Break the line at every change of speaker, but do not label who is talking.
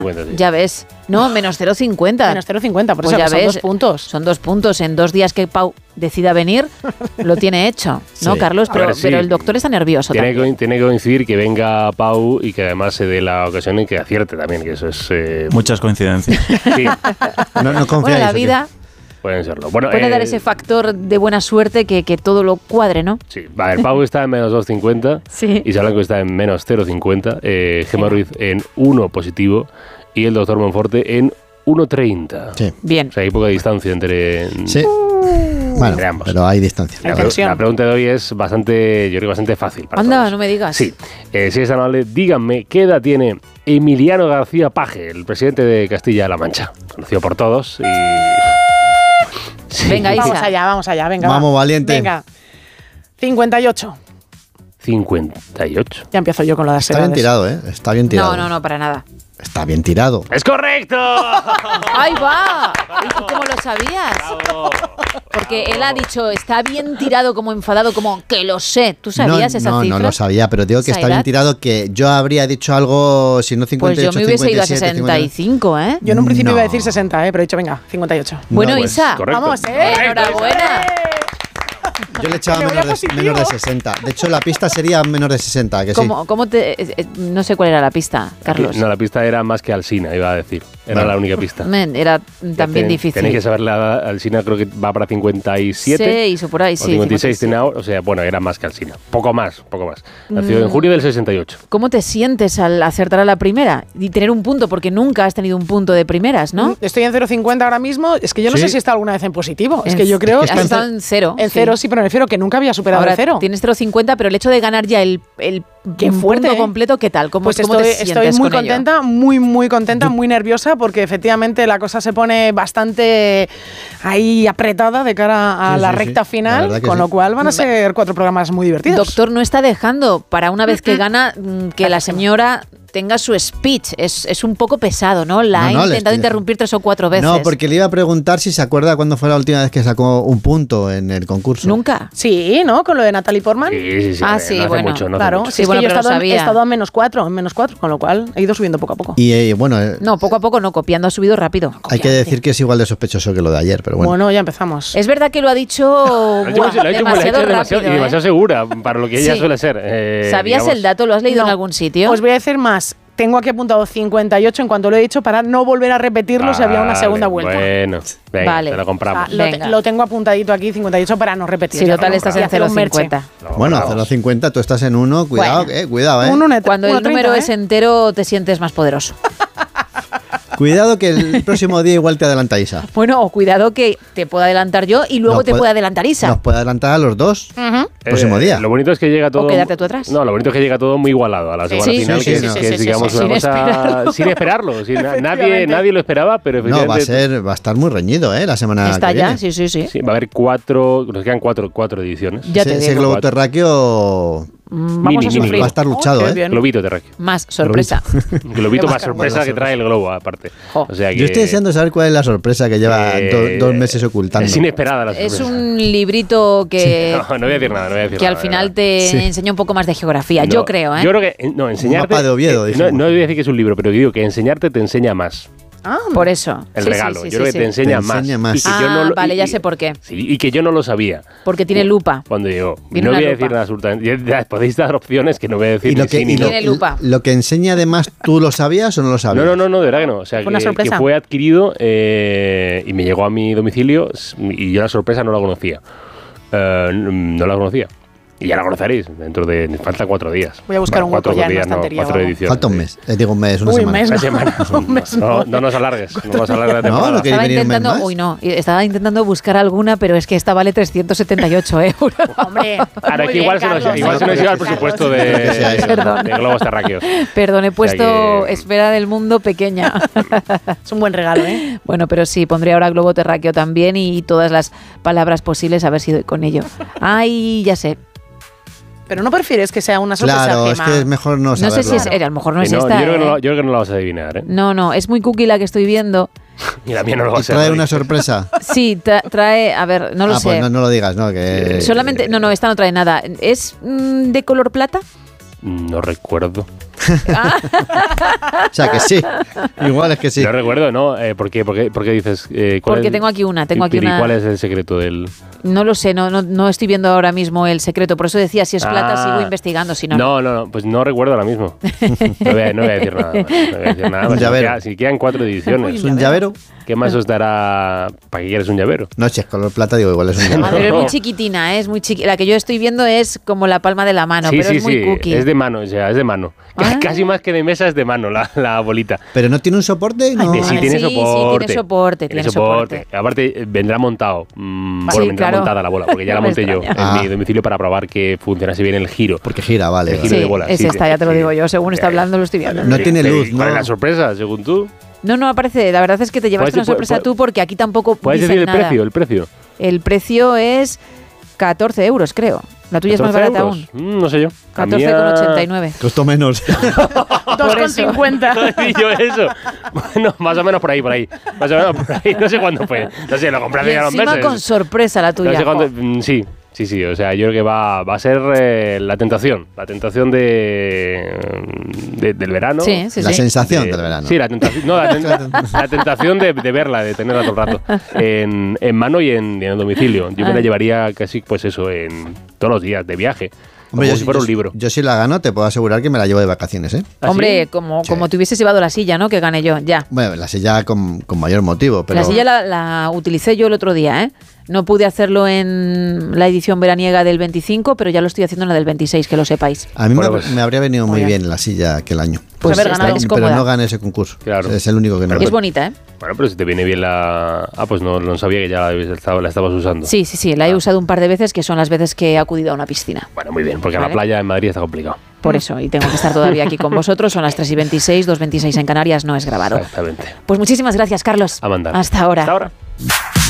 sí.
Ya ves. No, menos 0,50.
Menos 0,50, por
Pues
eso
ya
son
ves,
2 puntos.
Son 2 puntos. En 2 días que Pau decida venir, lo tiene hecho, ¿no,
Sí.
Carlos?
A ver, sí.
Pero el doctor está nervioso también.
Tiene que coincidir que venga Pau y que además se dé la ocasión en que acierte también, que eso es...
Muchas coincidencias.
Sí,
No
Bueno,
confiáis.
la
¿o qué?
vida
pueden serlo. Bueno,
puede dar ese factor de buena suerte que todo lo cuadre, ¿no?
Sí, a ver, Pau está en menos 2,50.
Sí.
Isa Blanco está en menos 0,50. Gemma Ruiz en 1 positivo. Y el doctor Monforte en 1,30.
Sí.
Bien.
O sea, hay poca distancia entre...
Sí. Bueno,
Entre ambos.
pero hay distancia.
Hay tensión.
La pregunta de hoy es bastante, yo creo que bastante fácil para
Anda,
todos.
no me digas.
Sí, si es tan amable, díganme qué edad tiene Emiliano García Paje, el presidente de Castilla-La Mancha, conocido por todos y... Sí.
Venga, Isa.
Vamos allá, venga.
Vamos, valiente.
Venga. 58.
58.
Ya empiezo yo con lo de las
Está bien
edades.
tirado, ¿eh? Está bien tirado.
No, para nada.
Está bien tirado.
¡Es correcto!
¡Ahí va! ¿Y tú cómo lo sabías?
Bravo.
Porque él ha dicho, está bien tirado, como enfadado, como que lo sé. ¿Tú sabías esa cifra?
No lo sabía, pero digo que
¿Esa
está bien
edad?
tirado, que yo habría dicho algo, si no 58,
Pues yo me hubiese ido a
57,
65, ¿eh?
Yo en un principio
No.
iba a decir 60, pero he dicho, venga, 58.
Bueno,
pues,
Isa,
correcto.
Vamos,
Correcto,
enhorabuena.
Yo le echaba
Me voy a positivo.
menos de 60. De hecho, la pista sería menos de 60, que sí.
¿Cómo te...? No sé cuál era la pista, Carlos.
No, la pista era más que Alsina, iba a decir. Era
Bueno.
la única pista.
Era también difícil.
Tenéis que saber la edad. Alsina creo que va para 57.
6 o por ahí,
o
sí.
56 tiene ahora. O sea, bueno, era más que Alsina. Poco más. Nació en junio del 68.
¿Cómo te sientes al acertar a la primera y tener un punto? Porque nunca has tenido un punto de primeras, ¿no?
Estoy en 0,50 ahora mismo. Es que yo no
Sí.
sé si está alguna vez en positivo. Es que yo creo
Has estado en 0.
en 0 sí, pero me refiero que nunca había superado
Ahora
el 0.
tienes 0,50, pero el hecho de ganar ya el
Qué fuerte,
punto
¿eh?
completo, ¿qué tal? ¿Cómo
Pues
te sientes
estoy muy
con ello?
contenta, muy contenta, muy nerviosa, porque efectivamente la cosa se pone bastante ahí apretada de cara a
Sí,
la
sí,
recta
sí. La
final,
verdad que
con
sí.
lo cual van a ser 4 programas muy divertidos.
Doctor, no está dejando para una vez que gana que la señora tenga su speech. Es un poco pesado, ¿no? La ha
No, le
intentado
estoy
interrumpir 3 o 4 veces.
No, porque le iba a preguntar si se acuerda cuándo fue la última vez que sacó un punto en el concurso.
¿Nunca?
Sí, ¿no? Con lo de Natalie Portman.
Sí.
Ah,
no
sí,
hace
bueno,
mucho, no hace
Claro,
mucho.
sí, es
bueno,
que yo
pero lo
he
sabía.
estado a menos 4, con lo cual he ido subiendo poco a poco.
Y bueno,
No, poco a poco no, copiando ha subido rápido.
hay que decir que es igual de sospechoso que lo de ayer, pero bueno.
Bueno, ya empezamos.
Es verdad que lo ha dicho,
Lo ha hecho
demasiado rápido.
y demasiado segura para lo que ella
Sí.
suele ser.
¿Sabías
digamos.
el dato? ¿Lo has leído
No.
en algún sitio?
Os voy a decir más. Tengo aquí apuntado 58 en cuanto lo he dicho para no volver a repetirlo si había una segunda vuelta.
Bueno, venga,
Vale.
te lo compramos.
Venga.
Lo tengo apuntadito aquí, 58, para no repetir.
Si
Ya
total
lo
estás
compro.
en
Y hacer un merche.
0,50.
Lo
Bueno,
compramos.
0,50, tú estás en 1, cuidado,
Bueno.
cuidado,
Un neta-
Cuando el
1,30,
número
¿eh?
es entero te sientes más poderoso.
Cuidado que el próximo día igual te adelanta Isa.
Bueno, o cuidado que te pueda adelantar yo y luego
Nos
te
puede-
puede adelantar Isa.
Nos puede adelantar a los dos. Próximo día.
Lo bonito es que llega todo.
quedarte tú atrás.
No, lo bonito es que llega todo muy igualado a la semana
Sí,
final,
sí,
que,
sí,
es,
sí,
que es,
sí,
digamos,
sí,
una
sin
cosa
esperarlo.
sin esperarlo. Nadie
Efectivamente.
lo esperaba, pero
No, va
efectivamente.
a estar muy reñido, la semana
Está
que
ya,
viene.
sí.
Sí, va a haber 4. Nos quedan 4 ediciones.
Ya te
Ese
digo.
globo terráqueo
Vamos
Mini,
a
mini.
sufrir.
va a estar luchado,
qué
¿eh?
bien.
Globito terráqueo.
Más sorpresa.
Globito
Qué
más sorpresa que trae el globo, aparte.
Jo.
O sea que,
Yo estoy deseando saber cuál es la sorpresa que lleva
eh,
2 meses ocultando.
Es inesperada la
Es
sorpresa.
un librito que,
No voy a decir nada, no voy a decir
que
nada.
al final
de
te
Sí.
enseña un poco más de geografía.
verdad.
Yo
No,
creo, ¿eh?
Yo creo que, no, enseñarte.
mapa de Oviedo,
no,
dijimos.
no voy a decir que es un libro, pero digo que enseñarte te enseña más.
Ah,
Por eso.
El
Sí,
regalo.
sí,
Yo creo que
sí.
te enseña
Te enseña
más.
más.
Y que yo no lo-
Vale,
y-
ya sé por qué.
Sí, y que yo no lo sabía.
Porque tiene lupa.
Cuando llegó.
Tiene
No
una
voy a
lupa.
decir nada absolutamente. Ya podéis dar opciones que no voy a decir
Y lo
ni
que,
sí ni
y
no.
lo,
Tiene lupa.
lo que enseña además, ¿tú lo sabías o no lo sabías?
No, de verdad que no. O sea,
Fue una
que
sorpresa.
fue adquirido y me llegó a mi domicilio y yo la sorpresa no la conocía. No la conocía. Y ya la conoceréis. Faltan 4 días.
Voy a buscar un hueco
4
ya en la
días,
estantería o
4
algo.
ediciones.
Falta un mes. Digo un mes, una
Uy,
semana.
un mes.
Una semana.
Un mes
No nos alargues. No nos alargues la
No,
temporada.
lo que-
Estaba
venir un mes
intentando,
más.
estaba intentando buscar alguna, pero es que esta vale 378 euros.
Hombre,
Ahora
muy
que igual
bien,
se nos
Carlos.
iba el presupuesto
Que sea eso.
de globos terráqueos.
Perdón, he puesto
que-
esfera del mundo pequeña.
Es un buen regalo, ¿eh?
Bueno, pero sí, pondré ahora globo terráqueo también y todas las palabras posibles a ver si doy con ello. Ay, ya sé.
Pero no prefieres que sea una sorpresa,
Claro, es
Gemma?
que es mejor no
No
saberlo.
sé si es, a lo mejor no es
No,
esta.
yo, creo que no,
¿eh?
yo creo que no la vas a adivinar, ¿eh?
No, es muy cookie la que estoy viendo.
Y la mía no lo va a
Y
ser.
trae una sorpresa.
Sí, trae, a ver, no lo sé.
Pues no lo digas, ¿no?
Solamente, no, esta no trae nada. ¿Es de color plata?
No recuerdo.
O sea que sí. Igual es que sí.
No recuerdo, ¿no? ¿Por qué dices?
Porque tengo aquí una.
¿Y cuál es el secreto del...?
No lo sé, no estoy viendo ahora mismo el secreto. Por eso decía, si es plata, sigo investigando. Si no,
no, pues no recuerdo ahora mismo. No voy a decir nada más. No voy a decir nada más.
Un llavero.
Si quedan 4 ediciones.
¿Es un llavero?
¿Qué más os dará? ¿Para qué quieres un llavero?
No, si es color plata, digo, igual es un llavero.
Pero es muy chiquitina, es muy chiquita. La que yo estoy viendo es como la palma de la mano,
Sí,
pero
sí,
es muy cookie.
es de mano, es de mano. Casi más que de mesa es de mano la bolita.
¿Pero no tiene un soporte? No.
Sí, tiene soporte.
Tiene soporte.
Aparte, vendrá montado. Vendrá montada la bola, porque ya la monté yo en mi domicilio para probar que funcionase bien el giro.
Porque gira, vale.
El giro de bola.
Es esta, ya te lo digo yo. Según está hablando, lo estoy viendo.
No tiene luz, ¿no?
¿Cuál es la sorpresa, según tú?
No aparece. La verdad es que te llevaste una sorpresa tú porque aquí tampoco
¿Puedes
dicen
decir
nada.
el precio?
El precio es 14 euros, creo. La tuya es más barata aún.
No sé yo.
14,89.
Costó menos.
2,50.
¿Y yo eso? Bueno, más o menos por ahí. Más o menos por ahí. No sé cuándo fue. No sé, lo compré hace ya unos
Encima
meses.
con sorpresa la tuya.
No sé cuándo, sí. O sea, yo creo que va a ser la tentación del verano.
Sí.
La sensación del verano.
Sí, la tentación, la tentación de verla, de tenerla todo el rato en mano y en el domicilio. Yo me la llevaría casi, pues eso, en todos los días de viaje.
Hombre,
como si fuera un libro.
Yo si la gano, te puedo asegurar que me la llevo de vacaciones, ¿eh?
¿Ah,
Hombre,
sí?
como te hubieses llevado la silla, ¿no? Que gané yo, ya.
Bueno, la silla con mayor motivo, pero...
La silla la utilicé yo el otro día, ¿eh? No pude hacerlo en la edición veraniega del 25, pero ya lo estoy haciendo en la del 26, que lo sepáis.
A mí
Bueno, pues,
me habría venido muy
muy
bien la silla aquel año.
Pues
haber ganado.
es
Pero
cómoda.
no gané ese concurso.
Claro.
Es el único que no.
Es bonita, ¿eh?
Bueno, pero si te viene bien la... pues no sabía que ya la estabas usando.
Sí, la he usado un par de veces, que son las veces que he acudido a una piscina.
Bueno, muy bien, porque a
Vale.
la playa en Madrid está complicado.
Por eso, y tengo que estar todavía aquí con vosotros. Son las 3:26, 2:26 en Canarias, no es grabado.
Exactamente.
Pues muchísimas gracias, Carlos.
A mandar.
Hasta ahora.
Hasta ahora.